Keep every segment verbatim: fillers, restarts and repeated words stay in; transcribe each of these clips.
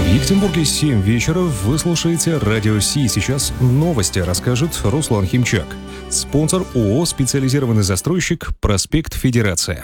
В Екатеринбурге семь вечера. Вы слушаете Радио Си. Сейчас новости расскажет Руслан Химчак. Спонсор ООО «Специализированный застройщик», проспект Федерация.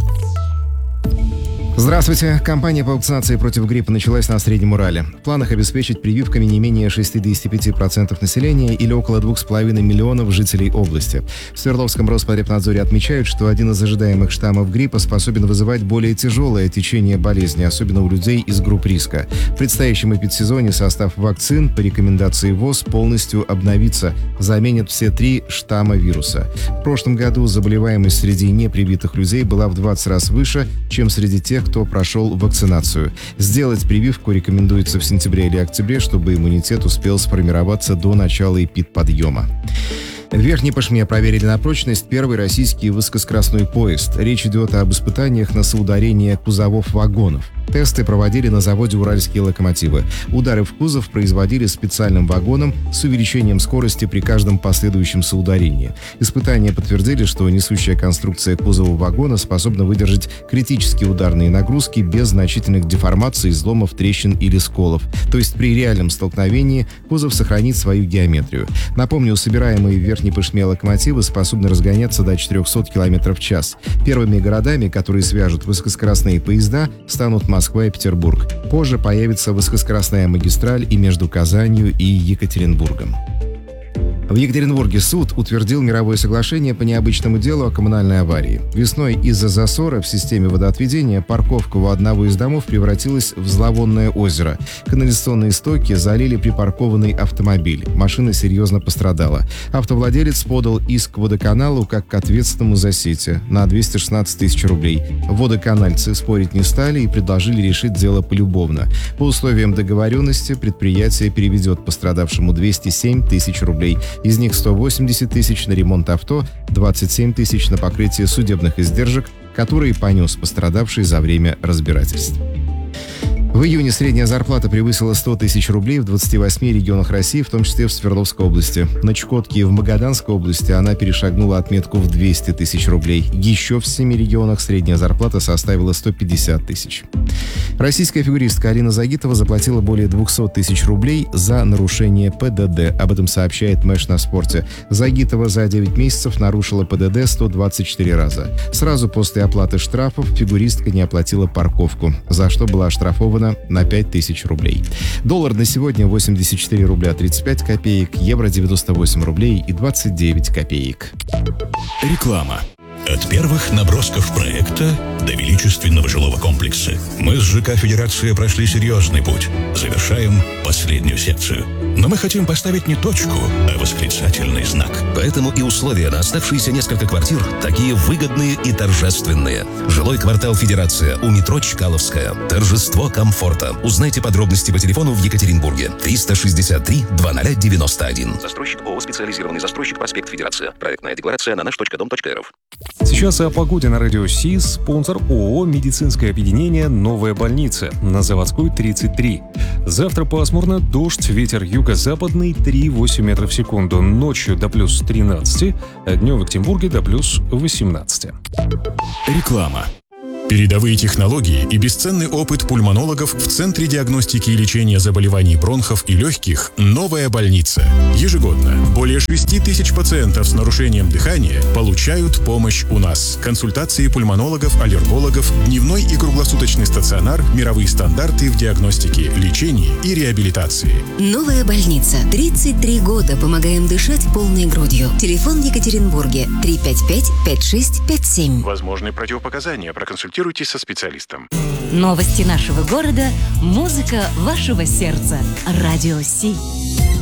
Здравствуйте. Кампания по вакцинации против гриппа началась на Среднем Урале. В планах обеспечить прививками не менее шестьдесят пять процентов населения или около двух с половиной миллионов жителей области. В Свердловском Роспотребнадзоре отмечают, что один из ожидаемых штаммов гриппа способен вызывать более тяжелое течение болезни, особенно у людей из групп риска. В предстоящем эпидсезоне состав вакцин по рекомендации ВОЗ полностью обновится, заменят все три штамма вируса. В прошлом году заболеваемость среди непривитых людей была в двадцать раз выше, чем среди тех, кто прошел вакцинацию. Сделать прививку рекомендуется в сентябре или октябре, чтобы иммунитет успел сформироваться до начала эпидподъема. В Верхней Пышме проверили на прочность первый российский высокоскоростной поезд. Речь идет об испытаниях на соударение кузовов вагонов. Тесты проводили на заводе «Уральские локомотивы». Удары в кузов производили специальным вагоном с увеличением скорости при каждом последующем соударении. Испытания подтвердили, что несущая конструкция кузова вагона способна выдержать критические ударные нагрузки без значительных деформаций, изломов, трещин или сколов. То есть при реальном столкновении кузов сохранит свою геометрию. Напомню, собираемые в Верхней Пышме локомотивы способны разгоняться до четырехсот километров в час. Первыми городами, которые свяжут высокоскоростные поезда, станут Москва и Петербург. Позже появится высокоскоростная магистраль и между Казанью и Екатеринбургом. В Екатеринбурге суд утвердил мировое соглашение по необычному делу о коммунальной аварии. Весной из-за засора в системе водоотведения парковка у одного из домов превратилась в зловонное озеро. Канализационные стоки залили припаркованный автомобиль. Машина серьезно пострадала. Автовладелец подал иск водоканалу как к ответственному за сети на двести шестнадцать тысяч рублей. Водоканальцы спорить не стали и предложили решить дело полюбовно. По условиям договоренности предприятие переведет пострадавшему двести семь тысяч рублей. Из них сто восемьдесят тысяч на ремонт авто, двадцать семь тысяч на покрытие судебных издержек, которые понес пострадавший за время разбирательств. В июне средняя зарплата превысила сто тысяч рублей в двадцати восьми регионах России, в том числе в Свердловской области. На Чукотке и в Магаданской области она перешагнула отметку в двести тысяч рублей. Еще в семи регионах средняя зарплата составила сто пятьдесят тысяч. Российская фигуристка Алина Загитова заплатила более двести тысяч рублей за нарушение ПДД. Об этом сообщает Мэш на спорте. Загитова за девять месяцев нарушила ПДД сто двадцать четыре раза. Сразу после оплаты штрафов фигуристка не оплатила парковку, за что была оштрафована на пять тысяч рублей. Доллар на сегодня восемьдесят четыре рубля тридцать пять копеек, евро девяносто восемь рублей и двадцать девять копеек. Реклама. От первых набросков проекта до величественного жилого комплекса мы с ЖК «Федерация» прошли серьезный путь. Завершаем последнюю секцию. Но мы хотим поставить не точку, а восклицательный знак. Поэтому и условия на оставшиеся несколько квартир такие выгодные и торжественные. Жилой квартал «Федерация» у метро Чкаловская. Торжество комфорта. Узнайте подробности по телефону в Екатеринбурге. триста шестьдесят три двадцать девяносто один. Застройщик ООО «Специализированный застройщик», проспект Федерация. Проектная декларация на наш точка дом точка эр эф. Сейчас о погоде на Радио Си. Спонсор ООО «Медицинское объединение. Новая больница» на Заводской тридцать три. Завтра пасмурно, дождь, ветер юго-западный три целых восемь метров в секунду. Ночью до плюс тринадцати, а днем в Екатеринбурге до плюс восемнадцати. Реклама. Передовые технологии и бесценный опыт пульмонологов в Центре диагностики и лечения заболеваний бронхов и легких «Новая больница». Ежегодно более шести тысяч пациентов с нарушением дыхания получают помощь у нас. Консультации пульмонологов, аллергологов, дневной и круглосуточный стационар, мировые стандарты в диагностике, лечении и реабилитации. «Новая больница». тридцать три года помогаем дышать полной грудью. Телефон в Екатеринбурге три пять пять пять шесть пять семь. Возможны противопоказания. Проконсультируйтесь со специалистом. Новости нашего города, музыка вашего сердца. Радио Си.